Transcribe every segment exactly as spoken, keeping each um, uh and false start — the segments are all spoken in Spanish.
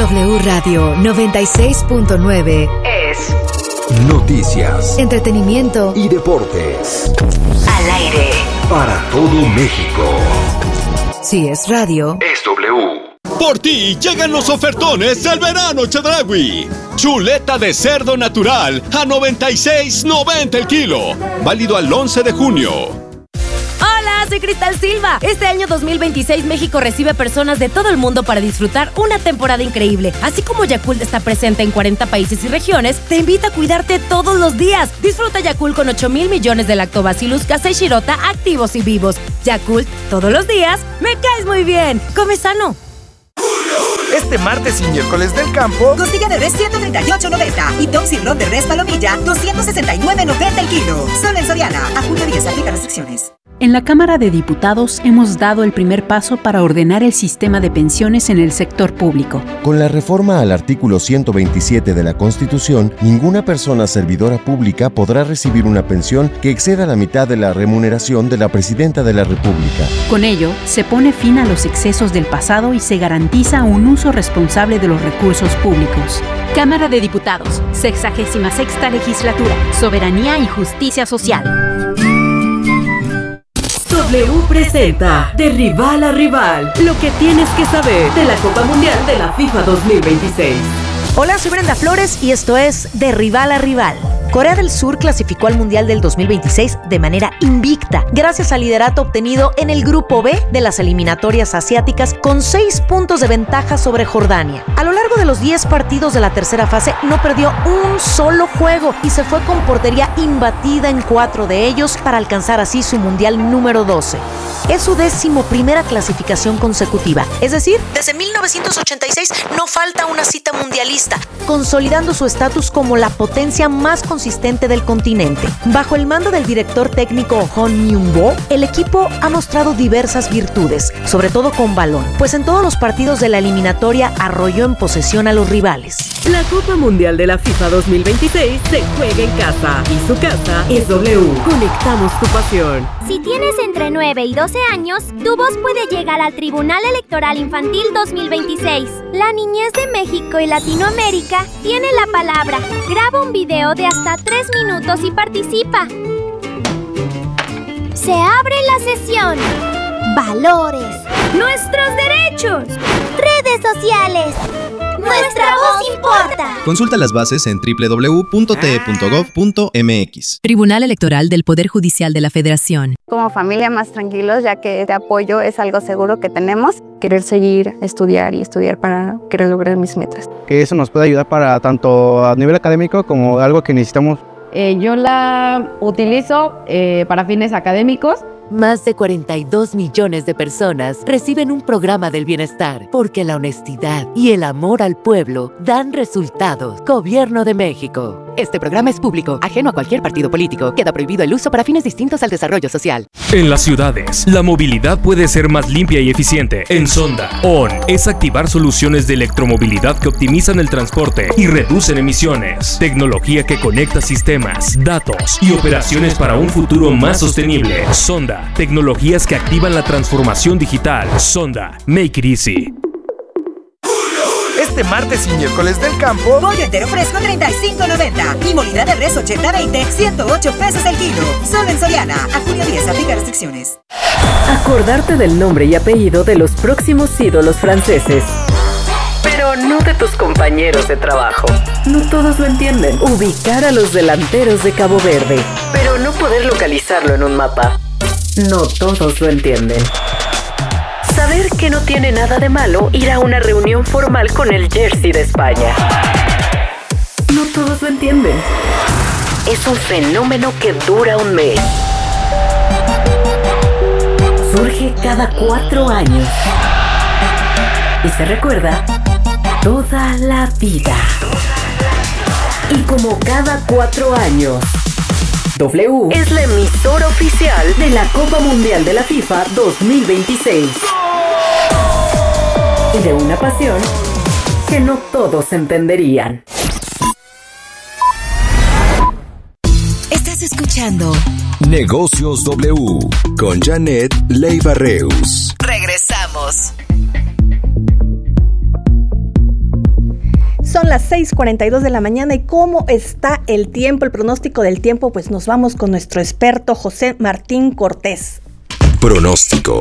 W Radio noventa y seis punto nueve es noticias, entretenimiento y deportes. Al aire para todo México. Si es radio, es W. Por ti llegan los ofertones del verano Chedraui. Chuleta de cerdo natural a noventa y seis noventa el kilo. Válido al once de junio. Hola, soy Cristal Silva. Este año dos mil veintiséis México recibe personas de todo el mundo para disfrutar una temporada increíble. Así como Yakult está presente en cuarenta países y regiones, te invita a cuidarte todos los días. Disfruta Yakult con ocho mil millones de Lactobacillus casei shirota activos y vivos. Yakult, todos los días, me caes muy bien. Come sano. Este martes y miércoles del campo, costilla de res ciento treinta y ocho noventa y Tom Sirloin de res palomilla doscientos sesenta y nueve noventa el kilo. Solo en Soriana. A junio diez, aplica restricciones. En la Cámara de Diputados hemos dado el primer paso para ordenar el sistema de pensiones en el sector público. Con la reforma al artículo ciento veintisiete de la Constitución, ninguna persona servidora pública podrá recibir una pensión que exceda la mitad de la remuneración de la Presidenta de la República. Con ello, se pone fin a los excesos del pasado y se garantiza un uso responsable de los recursos públicos. Cámara de Diputados, sexagésima sexta legislatura, Soberanía y Justicia Social. W presenta De Rival a Rival, lo que tienes que saber de la Copa Mundial de la FIFA dos mil veintiséis. Hola, soy Brenda Flores y esto es De Rival a Rival. Corea del Sur clasificó al Mundial del dos mil veintiséis de manera invicta, gracias al liderato obtenido en el Grupo B de las eliminatorias asiáticas con seis puntos de ventaja sobre Jordania. A lo largo de los diez partidos de la tercera fase no perdió un solo juego y se fue con portería imbatida en cuatro de ellos para alcanzar así su Mundial número doce. Es su décimo primera clasificación consecutiva, es decir, desde mil novecientos ochenta y seis no falta una cita mundialista, consolidando su estatus como la potencia más consistente del continente. Bajo el mando del director técnico Hong Myung-bo, el equipo ha mostrado diversas virtudes, sobre todo con balón, pues en todos los partidos de la eliminatoria arrolló en posesión a los rivales. La Copa Mundial de la FIFA dos mil veintiséis se juega en casa y su casa es W. Conectamos tu pasión. Si tienes entre nueve y doce años, tu voz puede llegar al Tribunal Electoral Infantil dos mil veintiséis. La niñez de México y Latinoamérica tiene la palabra. Graba un video de hasta tres minutos y participa. Se abre la sesión. Valores. Nuestros derechos. Redes sociales. Nuestra voz importa. Consulta las bases en doble u doble u doble u punto t e punto gov punto m x. Tribunal Electoral del Poder Judicial de la Federación. Como familia más tranquilos, ya que este apoyo es algo seguro que tenemos. Querer seguir, estudiar y estudiar para querer lograr mis metas. Que eso nos puede ayudar para tanto a nivel académico como algo que necesitamos. Eh, yo la utilizo eh, para fines académicos. Más de cuarenta y dos millones de personas reciben un programa del bienestar porque la honestidad y el amor al pueblo dan resultados. Gobierno de México. Este programa es público, ajeno a cualquier partido político. Queda prohibido el uso para fines distintos al desarrollo social. En las ciudades, la movilidad puede ser más limpia y eficiente. En Sonda, O N es activar soluciones de electromovilidad que optimizan el transporte y reducen emisiones. Tecnología que conecta sistemas, datos y operaciones para un futuro más sostenible. Sonda, tecnologías que activan la transformación digital. Sonda, make it easy. Este martes y miércoles del campo, pollo entero fresco treinta y cinco noventa y molida de res ochenta veinte, ciento ocho pesos el kilo. Solo en Soriana. A junio diez, aplica restricciones. Acordarte del nombre y apellido de los próximos ídolos franceses, pero no de tus compañeros de trabajo. No todos lo entienden. Ubicar a los delanteros de Cabo Verde, pero no poder localizarlo en un mapa. No todos lo entienden. Saber que no tiene nada de malo ir a una reunión formal con el jersey de España. No todos lo entienden. Es un fenómeno que dura un mes. Surge cada cuatro años. Y se recuerda toda la vida. Y como cada cuatro años, W es la emisora oficial de la Copa Mundial de la FIFA dos mil veintiséis. Y de una pasión que no todos entenderían. Estás escuchando Negocios W con Janet Leiva Reus. Regresamos. Son las seis cuarenta y dos de la mañana y ¿cómo está el tiempo? El pronóstico del tiempo, pues nos vamos con nuestro experto José Martín Cortés. Pronóstico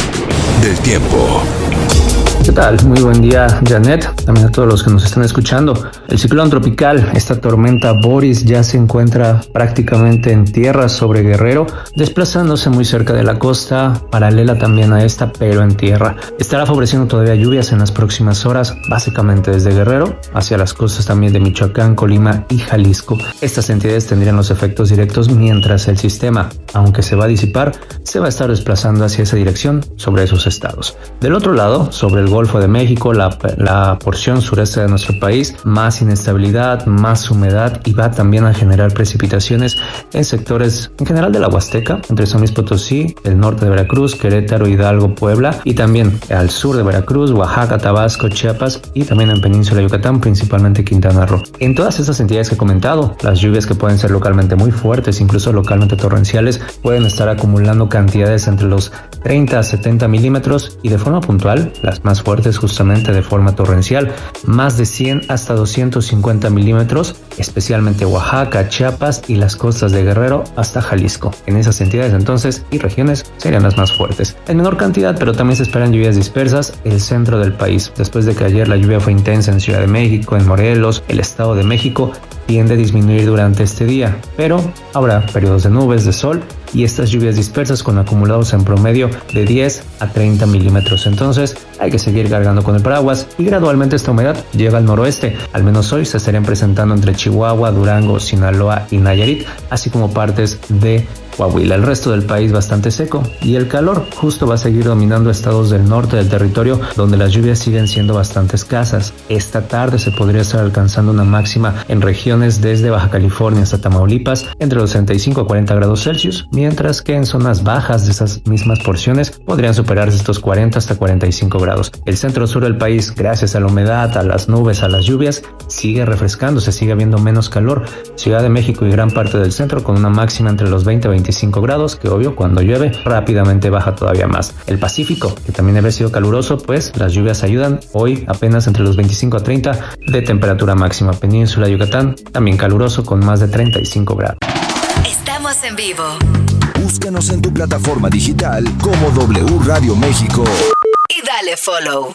del tiempo. ¿Qué tal? Muy buen día, Janet, también a todos los que nos están escuchando. El ciclón tropical, esta tormenta Boris, ya se encuentra prácticamente en tierra sobre Guerrero, desplazándose muy cerca de la costa, paralela también a esta, pero en tierra. Estará favoreciendo todavía lluvias en las próximas horas, básicamente desde Guerrero hacia las costas también de Michoacán, Colima y Jalisco. Estas entidades tendrían los efectos directos mientras el sistema, aunque se va a disipar, se va a estar desplazando hacia esa dirección sobre esos estados. Del otro lado, sobre el Golfo de México, la, la porción sureste de nuestro país, más inestabilidad, más humedad y va también a generar precipitaciones en sectores en general de la Huasteca, entre San Luis Potosí, el norte de Veracruz, Querétaro, Hidalgo, Puebla y también al sur de Veracruz, Oaxaca, Tabasco, Chiapas y también en Península de Yucatán, principalmente Quintana Roo. En todas estas entidades que he comentado, las lluvias que pueden ser localmente muy fuertes, incluso localmente torrenciales, pueden estar acumulando cantidades entre los treinta a setenta milímetros y de forma puntual, las más fuertes justamente de forma torrencial, más de cien hasta doscientos cincuenta milímetros, especialmente Oaxaca, Chiapas y las costas de Guerrero hasta Jalisco. En esas entidades entonces y regiones serían las más fuertes. En menor cantidad, pero también se esperan lluvias dispersas el centro del país. Después de que ayer la lluvia fue intensa en Ciudad de México, en Morelos, el Estado de México, tiende a disminuir durante este día, pero habrá periodos de nubes, de sol y estas lluvias dispersas con acumulados en promedio de diez a treinta milímetros. Entonces hay que seguir cargando con el paraguas y gradualmente esta humedad llega al noroeste. Al menos hoy se estarían presentando entre Chihuahua, Durango, Sinaloa y Nayarit, así como partes de Coahuila. El resto del país bastante seco y el calor justo va a seguir dominando estados del norte del territorio donde las lluvias siguen siendo bastante escasas. Esta tarde se podría estar alcanzando una máxima en regiones desde Baja California hasta Tamaulipas entre los treinta y cinco a cuarenta grados Celsius, mientras que en zonas bajas de esas mismas porciones podrían superarse estos cuarenta hasta cuarenta y cinco grados. El centro sur del país, gracias a la humedad, a las nubes, a las lluvias, sigue refrescándose, sigue habiendo menos calor. Ciudad de México y gran parte del centro con una máxima entre los veinte a veinticinco grados, que obvio cuando llueve rápidamente baja todavía más. El Pacífico, que también había sido caluroso, pues las lluvias ayudan, hoy apenas entre los veinticinco a treinta de temperatura máxima. Península Yucatán también caluroso con más de treinta y cinco grados. Estamos en vivo. Búscanos en tu plataforma digital como W Radio México y dale follow.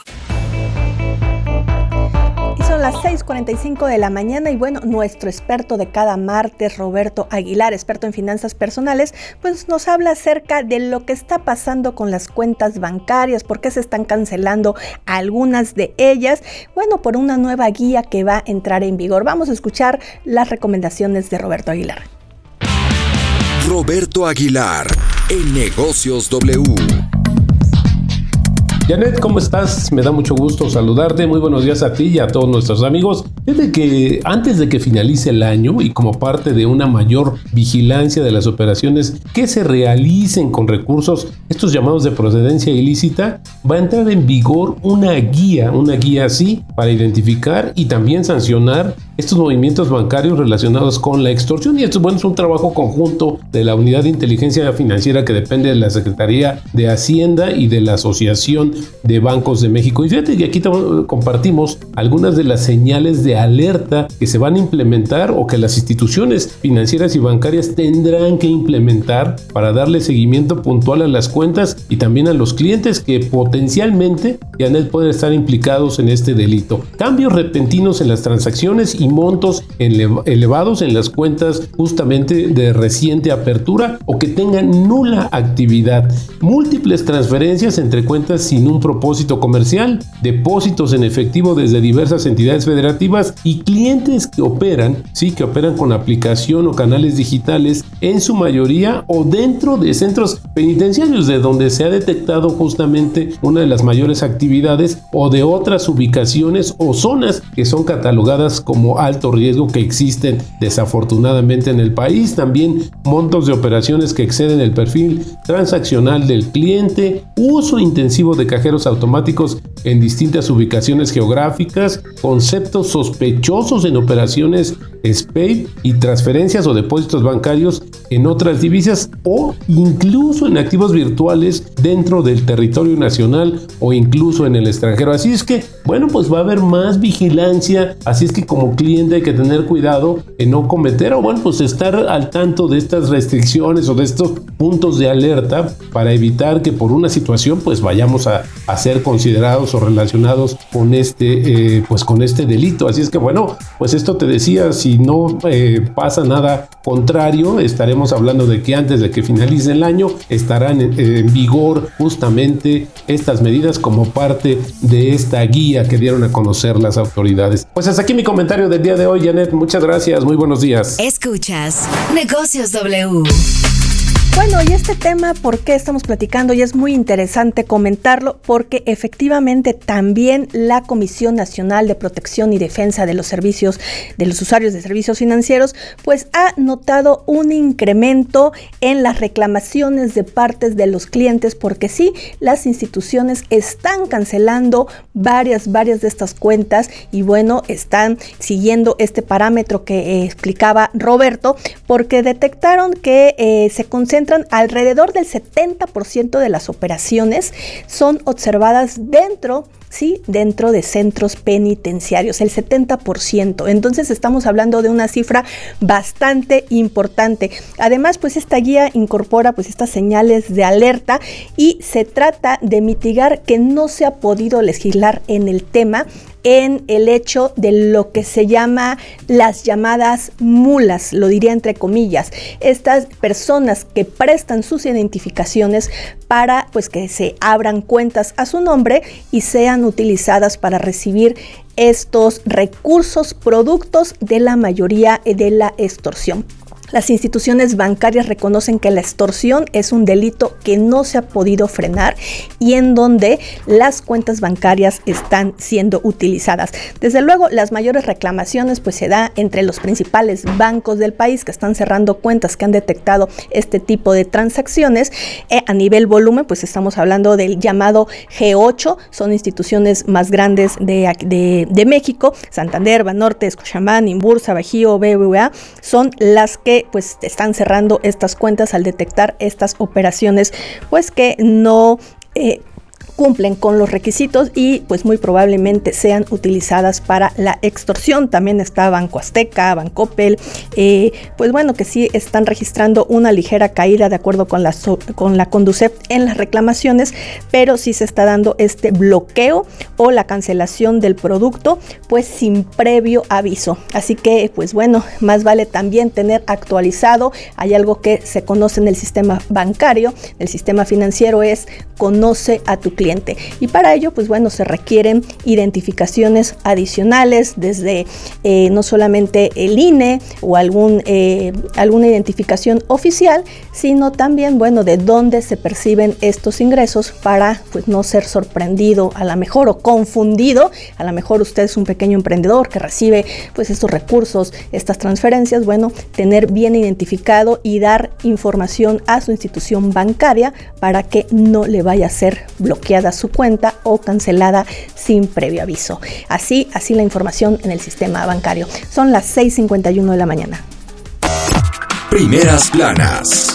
Son las seis cuarenta y cinco de la mañana y bueno, nuestro experto de cada martes, Roberto Aguilar, experto en finanzas personales, pues nos habla acerca de lo que está pasando con las cuentas bancarias, por qué se están cancelando algunas de ellas, bueno, por una nueva guía que va a entrar en vigor. Vamos a escuchar las recomendaciones de Roberto Aguilar. Roberto Aguilar, en Negocios W. Janet, ¿cómo estás? Me da mucho gusto saludarte. Muy buenos días a ti y a todos nuestros amigos. Desde que antes de que finalice el año y como parte de una mayor vigilancia de las operaciones que se realicen con recursos, estos llamados de procedencia ilícita, va a entrar en vigor una guía, una guía así para identificar y también sancionar estos movimientos bancarios relacionados con la extorsión. Y esto, bueno, es un trabajo conjunto de la Unidad de Inteligencia Financiera que depende de la Secretaría de Hacienda y de la Asociación de Bancos de México. Y fíjate que aquí compartimos algunas de las señales de alerta que se van a implementar o que las instituciones financieras y bancarias tendrán que implementar para darle seguimiento puntual a las cuentas y también a los clientes que potencialmente ya pueden estar implicados en este delito. Cambios repentinos en las transacciones y montos ele- elevados en las cuentas justamente de reciente apertura o que tengan nula actividad. Múltiples transferencias entre cuentas sin un propósito comercial, depósitos en efectivo desde diversas entidades federativas y clientes que operan, sí, que operan con aplicación o canales digitales en su mayoría o dentro de centros penitenciarios de donde se ha detectado justamente una de las mayores actividades o de otras ubicaciones o zonas que son catalogadas como alto riesgo que existen desafortunadamente en el país. También montos de operaciones que exceden el perfil transaccional del cliente, uso intensivo de cajeros automáticos en distintas ubicaciones geográficas, conceptos sospechosos en operaciones S P A Y y transferencias o depósitos bancarios en otras divisas o incluso en activos virtuales dentro del territorio nacional o incluso en el extranjero. Así es que, bueno, pues va a haber más vigilancia, así es que como cliente hay que tener cuidado en no cometer o bueno, pues estar al tanto de estas restricciones o de estos puntos de alerta para evitar que por una situación pues vayamos a, a ser considerados o relacionados con este, eh, pues con este delito. Así es que bueno, pues esto te decía, si no eh, pasa nada contrario, estaremos hablando de que antes de que finalice el año estarán en, en vigor justamente estas medidas como parte de esta guía que dieron a conocer las autoridades. Pues hasta aquí mi comentario del día de hoy, Janet. Muchas gracias, muy buenos días. Escuchas Negocios W. Bueno, y este tema, ¿por qué estamos platicando? Y es muy interesante comentarlo porque efectivamente también la Comisión Nacional de Protección y Defensa de los Servicios, de los usuarios de servicios financieros, pues ha notado un incremento en las reclamaciones de partes de los clientes porque sí, las instituciones están cancelando varias, varias de estas cuentas y bueno, están siguiendo este parámetro que eh, explicaba Roberto porque detectaron que eh, se concentran alrededor del setenta por ciento de las operaciones son observadas dentro, sí, dentro de centros penitenciarios, el setenta por ciento. Entonces estamos hablando de una cifra bastante importante. Además, pues esta guía incorpora pues estas señales de alerta y se trata de mitigar que no se ha podido legislar en el tema en el hecho de lo que se llama las llamadas mulas, lo diría entre comillas, estas personas que prestan sus identificaciones para pues que se abran cuentas a su nombre y sean utilizadas para recibir estos recursos productos de la mayoría de la extorsión. Las instituciones bancarias reconocen que la extorsión es un delito que no se ha podido frenar y en donde las cuentas bancarias están siendo utilizadas. Desde luego, las mayores reclamaciones pues se da entre los principales bancos del país que están cerrando cuentas que han detectado este tipo de transacciones. Eh, a nivel volumen, pues estamos hablando del llamado G ocho, son instituciones más grandes de, de, de México, Santander, Banorte, Scotiabank, Inbursa, Bajío, B B V A, son las que pues están cerrando estas cuentas al detectar estas operaciones pues que no eh, cumplen con los requisitos y pues muy probablemente sean utilizadas para la extorsión. También está Banco Azteca, Bancoppel, eh, pues bueno, que sí están registrando una ligera caída de acuerdo con la, con la Conducef en las reclamaciones, pero sí se está dando este bloqueo o la cancelación del producto pues sin previo aviso. Así que pues bueno, más vale también tener actualizado. Hay algo que se conoce en el sistema bancario, el sistema financiero, es conoce a tu cliente. Y para ello, pues bueno, se requieren identificaciones adicionales desde eh, no solamente el I N E o algún, eh, alguna identificación oficial, sino también, bueno, de dónde se perciben estos ingresos para pues no ser sorprendido a lo mejor o confundido. A lo mejor usted es un pequeño emprendedor que recibe pues estos recursos, estas transferencias. Bueno, tener bien identificado y dar información a su institución bancaria para que no le vaya a ser bloqueada su cuenta o cancelada sin previo aviso. Así, así la información en el sistema bancario. Son las seis cincuenta y uno de la mañana. Primeras planas.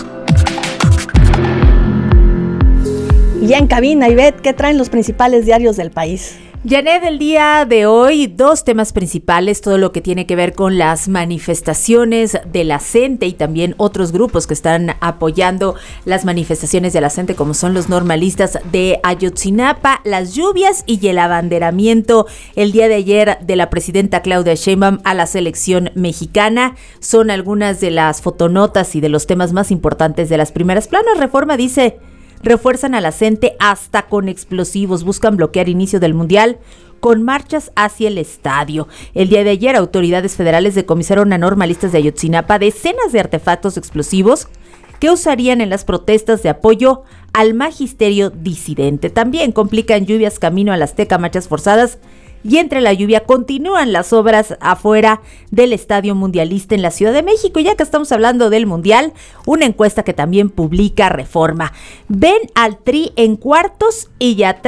Y ya en cabina, Ivette, ¿qué traen los principales diarios del país? Janet, el día de hoy, dos temas principales, todo lo que tiene que ver con las manifestaciones de la CENTE y también otros grupos que están apoyando las manifestaciones de la CENTE, como son los normalistas de Ayotzinapa, las lluvias y el abanderamiento el día de ayer de la presidenta Claudia Sheinbaum a la selección mexicana. Son algunas de las fotonotas y de los temas más importantes de las primeras planas. Reforma dice: refuerzan a la CENTE hasta con explosivos, buscan bloquear inicio del Mundial con marchas hacia el estadio. El día de ayer, autoridades federales decomisaron a normalistas de Ayotzinapa decenas de artefactos explosivos que usarían en las protestas de apoyo al magisterio disidente. También complican lluvias camino a la Azteca, marchas forzadas, y entre la lluvia continúan las obras afuera del Estadio Mundialista en la Ciudad de México. Y ya que estamos hablando del Mundial, una encuesta que también publica Reforma: ven al Tri en cuartos y ya tres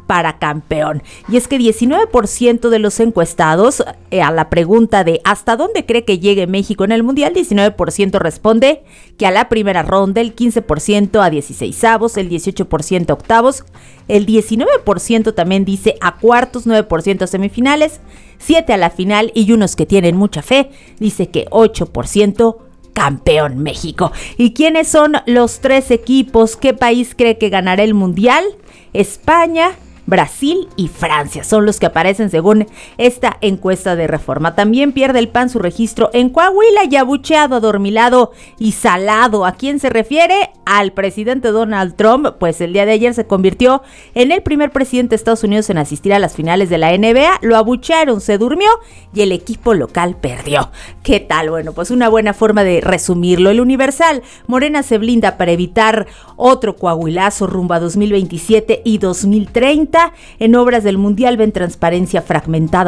para campeón. Y es que diecinueve por ciento de los encuestados eh, a la pregunta de ¿hasta dónde cree que llegue México en el Mundial? diecinueve por ciento responde que a la primera ronda, el quince por ciento a dieciseisavos, el dieciocho por ciento a octavos, el diecinueve por ciento también dice a cuartos, nueve por ciento a semifinales, siete a la final y unos que tienen mucha fe, dice que ocho por ciento campeón México. ¿Y quiénes son los tres equipos? ¿Qué país cree que ganará el Mundial? España, Brasil y Francia son los que aparecen según esta encuesta de Reforma. También pierde el P A N su registro en Coahuila y abucheado, adormilado y salado. ¿A quién se refiere? Al presidente Donald Trump, pues el día de ayer se convirtió en el primer presidente de Estados Unidos en asistir a las finales de la N B A. Lo abuchearon, se durmió y el equipo local perdió. ¿Qué tal? Bueno, pues una buena forma de resumirlo. El Universal, Morena se blinda para evitar otro coahuilazo rumbo a dos mil veintisiete y dos mil treinta. En obras del Mundial ven transparencia fragmentada